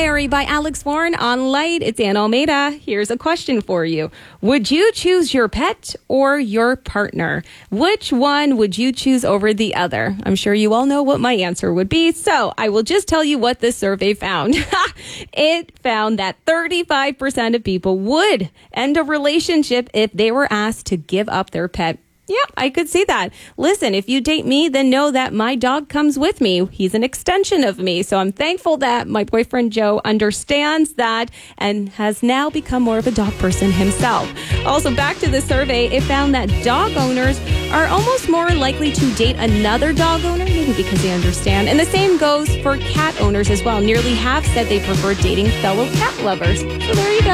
Mary by Alex Warren on Light. It's Ann Almeida. Here's a question for you. Would you choose your pet or your partner? Which one would you choose over the other? I'm sure you all know what my answer would be, so I will just tell you what this survey found. It found that 35% of people would end a relationship if they were asked to give up their pet. Yeah, I could see that. Listen, if you date me, then know that my dog comes with me. He's an extension of me. So I'm thankful that my boyfriend Joe understands that and has now become more of a dog person himself. Also, back to the survey, it found that dog owners are almost more likely to date another dog owner, maybe because they understand. And the same goes for cat owners as well. Nearly half said they prefer dating fellow cat lovers. So there you go.